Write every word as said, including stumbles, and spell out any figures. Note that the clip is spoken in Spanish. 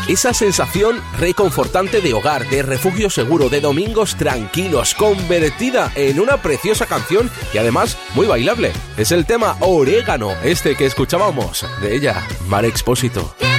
esa sensación reconfortante de hogar, de refugio seguro, de domingos tranquilos, convertida en una preciosa canción y además muy bailable. Es el tema Orégano, este que escuchábamos de ella, Mar Expósito.